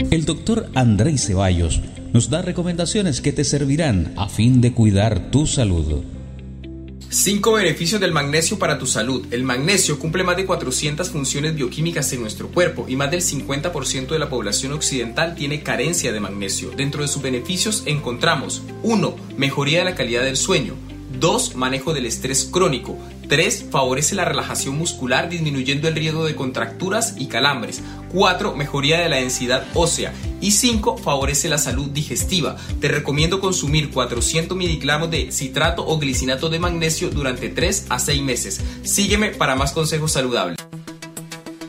El doctor Andrei Ceballos nos da recomendaciones que te servirán a fin de cuidar tu salud. 5 beneficios del magnesio para tu salud. El magnesio cumple más de 400 funciones bioquímicas en nuestro cuerpo y más del 50% de la población occidental tiene carencia de magnesio. Dentro de sus beneficios encontramos 1. Mejoría de la calidad del sueño. 2. Manejo del estrés crónico. 3. Favorece la relajación muscular disminuyendo el riesgo de contracturas y calambres. 4. Mejoría de la densidad ósea. Y 5. Favorece la salud digestiva. Te recomiendo consumir 400 miligramos de citrato o glicinato de magnesio durante 3 a 6 meses. Sígueme para más consejos saludables.